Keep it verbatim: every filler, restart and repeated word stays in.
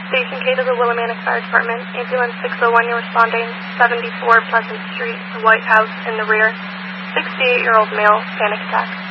Station K to the Willimantic Fire Department. Ambulance six oh one, you're responding. seventy-four Pleasant Street, the White House in the rear. sixty-eight-year-old male, panic attack.